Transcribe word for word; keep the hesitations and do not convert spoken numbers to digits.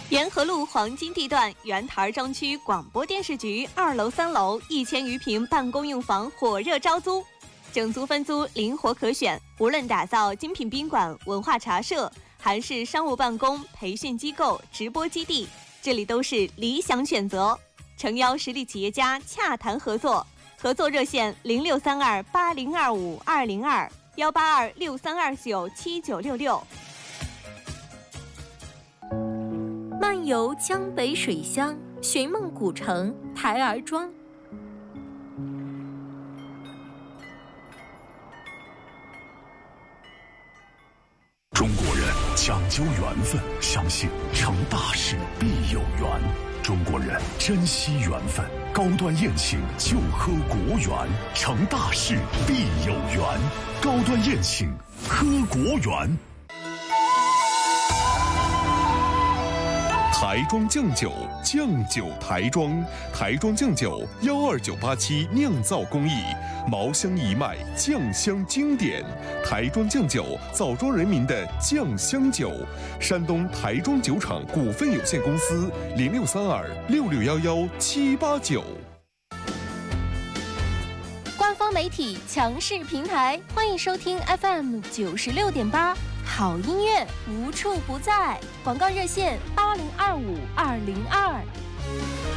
沿河路黄金地段原台庄区广播电视局二楼、三楼一千余平办公用房火热招租，整租分租灵活可选。无论打造精品宾馆、文化茶社，还是商务办公、培训机构、直播基地，这里都是理想选择。诚邀实力企业家洽谈合作，合作热线零六三二八零二五二零二幺八二六三二九七九六六。 漫游江北水乡，寻梦古城台儿庄。 中国人讲究缘分，相信成大事必有缘。中国人珍惜缘分，高端宴请就喝国缘，成大事必有缘。高端宴请，喝国缘。 台庄酱酒，酱酒台庄，台庄酱酒幺二九八七酿造工艺，茅香一脉，酱香经典。台庄酱酒，枣庄人民的酱香酒。山东台庄酒厂股份有限公司零六三二六六幺幺七八九。 官方媒体强势平台，欢迎收听 F M 九十六点八。好音乐无处不在，广告热线八零二五二零二。